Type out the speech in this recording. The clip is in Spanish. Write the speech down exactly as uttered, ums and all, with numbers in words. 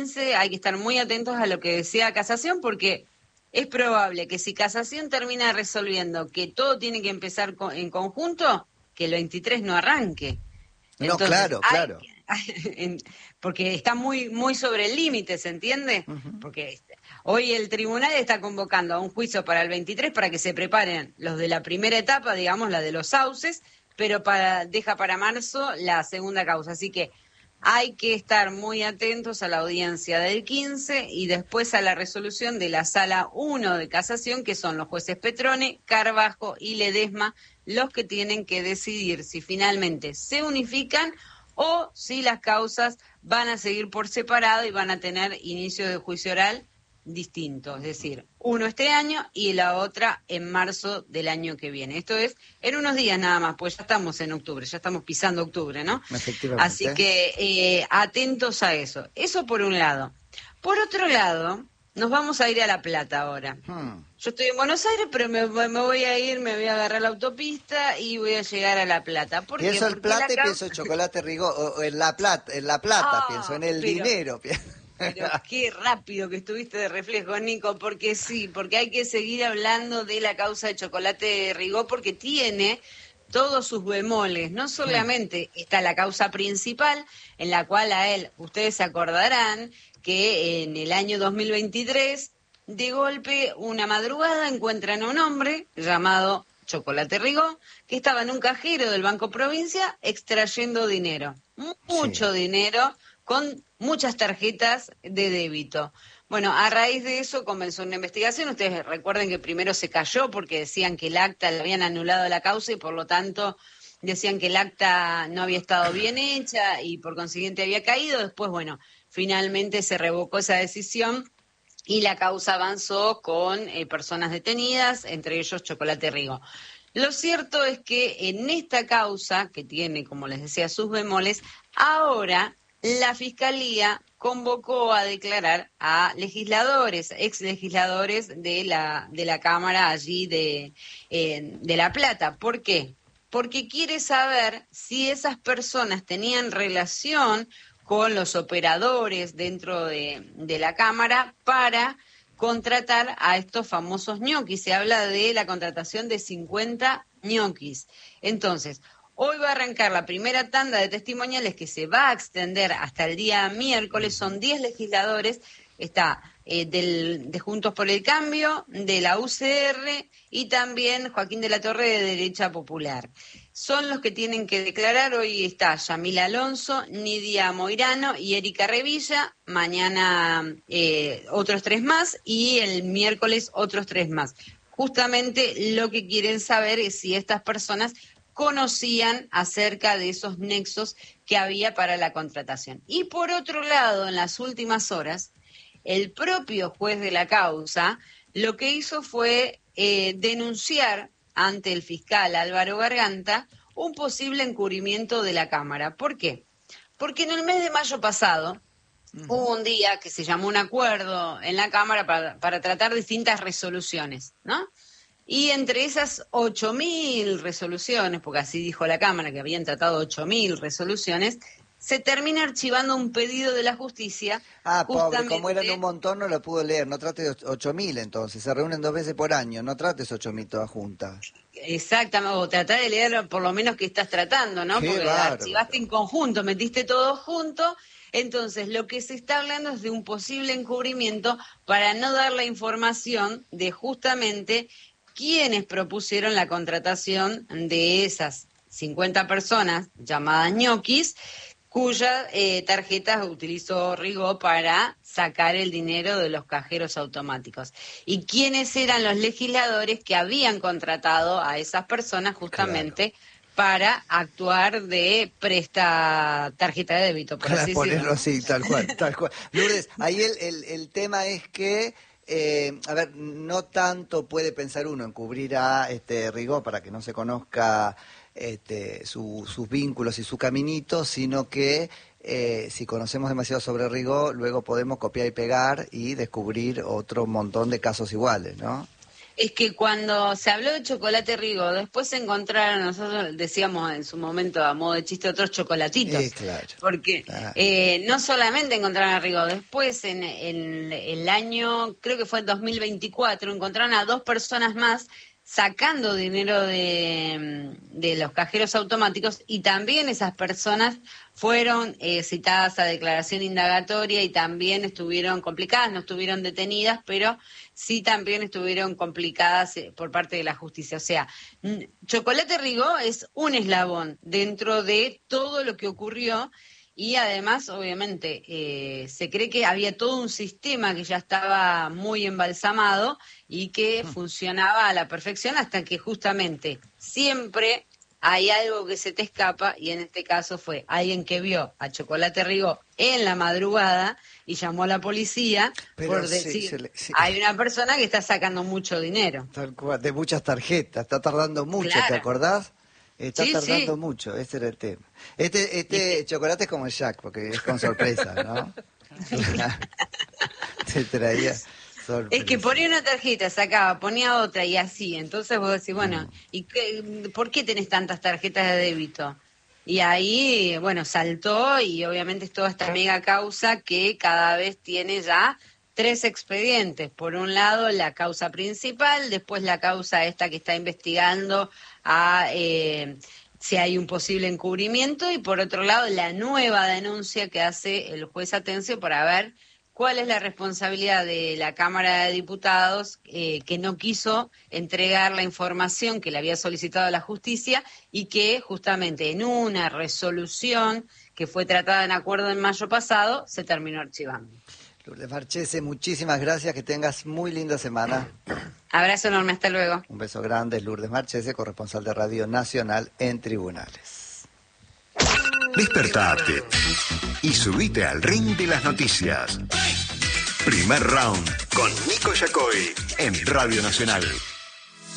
quince hay que estar muy atentos a lo que decía Casación, porque es probable que si Casación termina resolviendo que todo tiene que empezar co- en conjunto, que el veintitrés no arranque. No, Entonces, claro, hay claro. que- en- porque está muy muy sobre el límite, ¿se entiende? Ujú. Porque este, hoy el tribunal está convocando a un juicio para el veintitrés para que se preparen los de la primera etapa, digamos, la de los sauces, pero para deja para marzo la segunda causa. Así que hay que estar muy atentos a la audiencia del quince y después a la resolución de la Sala uno de Casación, que son los jueces Petrone, Carbajo y Ledesma, los que tienen que decidir si finalmente se unifican o si las causas van a seguir por separado y van a tener inicio de juicio oral distinto, es decir, uno este año y la otra en marzo del año que viene. Esto es en unos días nada más, pues ya estamos en octubre, ya estamos pisando octubre, ¿no? Efectivamente. Así que eh, atentos a eso. Eso por un lado. Por otro lado, nos vamos a ir a La Plata ahora. Hmm. Yo estoy en Buenos Aires, pero me, me voy a ir, me voy a agarrar la autopista y voy a llegar a La Plata. ¿Por qué? Pienso el Porque la plata y cau- pienso chocolate Rigo, o, o en la plata, en la plata, pienso Ah, en el pero dinero. Pero qué rápido que estuviste de reflejo, Nico, porque sí, porque hay que seguir hablando de la causa de Chocolate Rigó, porque tiene todos sus bemoles. No Hmm. solamente está la causa principal, en la cual a él, ustedes se acordarán que en el año dos mil veintitrés, de golpe, una madrugada, encuentran a un hombre llamado Chocolate Rigó, que estaba en un cajero del Banco Provincia extrayendo dinero, mucho Sí. dinero, con muchas tarjetas de débito. Bueno, a raíz de eso comenzó una investigación. Ustedes recuerden que primero se cayó porque decían que el acta le habían anulado la causa y por lo tanto decían que el acta no había estado bien hecha y por consiguiente había caído. Después, bueno, finalmente se revocó esa decisión y la causa avanzó con eh, personas detenidas, entre ellos Chocolate Rigo. Lo cierto es que en esta causa, que tiene, como les decía, sus bemoles, ahora la Fiscalía convocó a declarar a legisladores, ex legisladores de la, de la Cámara allí de, eh, de La Plata. ¿Por qué? Porque quiere saber si esas personas tenían relación con los operadores dentro de, de la Cámara para contratar a estos famosos ñoquis. Se habla de la contratación de cincuenta ñoquis. Entonces, hoy va a arrancar la primera tanda de testimoniales que se va a extender hasta el día miércoles. Son diez legisladores. Está eh, del, de Juntos por el Cambio, de la U C R y también Joaquín de la Torre de Derecha Popular. Son los que tienen que declarar. Hoy está Yamila Alonso, Nidia Moirano y Erika Revilla. Mañana eh, otros tres más y el miércoles otros tres más. Justamente lo que quieren saber es si estas personas conocían acerca de esos nexos que había para la contratación. Y por otro lado, en las últimas horas, el propio juez de la causa lo que hizo fue eh, denunciar ante el fiscal Álvaro Garganta un posible encubrimiento de la Cámara. ¿Por qué? Porque en el mes de mayo pasado Ujú. hubo un día que se llamó un acuerdo en la Cámara para, para tratar distintas resoluciones, ¿no? Y entre esas ocho mil resoluciones, porque así dijo la Cámara que habían tratado ocho mil resoluciones, se termina archivando un pedido de la justicia Ah, pobre, como eran un justamente. montón no lo pudo leer, no trate de ocho mil entonces, se reúnen dos veces por año, no trates ocho mil todas juntas. Exactamente, o tratar de leer por lo menos que estás tratando, ¿no? Qué Porque archivaste bárbaro. en conjunto, metiste todo junto, entonces lo que se está hablando es de un posible encubrimiento para no dar la información de justamente quienes propusieron la contratación de esas cincuenta personas llamadas ñoquis, cuyas eh, tarjetas utilizó Rigó para sacar el dinero de los cajeros automáticos. ¿Y quiénes eran los legisladores que habían contratado a esas personas Claro. justamente para actuar de presta tarjeta de débito, por Claro, así decirlo, ponerlo ¿no? así, tal cual, tal cual. Lourdes, ahí el, el, el tema es que, eh, a ver, no tanto puede pensar uno en cubrir a este Rigó para que no se conozca este, su- sus vínculos y su caminito, sino que eh, si conocemos demasiado sobre Rigó, luego podemos copiar y pegar y descubrir otro montón de casos iguales, ¿no? Es que cuando se habló de chocolate Rigo, después se encontraron, nosotros decíamos en su momento a modo de chiste, otros chocolatitos. Eh, claro. Porque Ah. eh, no solamente encontraron a Rigo, después en, en el año, creo que fue en dos mil veinticuatro, encontraron a dos personas más sacando dinero de, de los cajeros automáticos, y también esas personas fueron eh, citadas a declaración indagatoria y también estuvieron complicadas, no estuvieron detenidas, pero sí también estuvieron complicadas eh, por parte de la justicia. O sea, Chocolate Rigo es un eslabón dentro de todo lo que ocurrió. Y además, obviamente, eh, se cree que había todo un sistema que ya estaba muy embalsamado y que funcionaba a la perfección, hasta que justamente siempre hay algo que se te escapa, y en este caso fue alguien que vio a Chocolate Rigo en la madrugada y llamó a la policía. Pero por sí, decir, le, sí. hay una persona que está sacando mucho dinero. Tal cual, de muchas tarjetas, está tardando mucho, claro. ¿Te acordás? Está sí, tardando sí. mucho, ese era el tema. Este este ¿Y? chocolate es como el Jack, porque es con sorpresa, ¿no? Te traía sorpresa. Es que ponía una tarjeta, sacaba, ponía otra y así. Entonces vos decís, bueno, mm. ¿y qué, por qué tenés tantas tarjetas de débito? Y ahí, bueno, saltó, y obviamente es toda esta mega causa que cada vez tiene ya tres expedientes. Por un lado, la causa principal, después la causa esta que está investigando a eh, si hay un posible encubrimiento, y por otro lado, la nueva denuncia que hace el juez Atencio para ver cuál es la responsabilidad de la Cámara de Diputados, eh, que no quiso entregar la información que le había solicitado a la justicia, y que justamente en una resolución que fue tratada en acuerdo en mayo pasado se terminó archivando. Lourdes Marchese, muchísimas gracias, que tengas muy linda semana. Abrazo enorme, hasta luego. Un beso grande, Lourdes Marchese, corresponsal de Radio Nacional en Tribunales. Despertate y subite al ring de las noticias. Primer round con Nico Yacoy en Radio Nacional.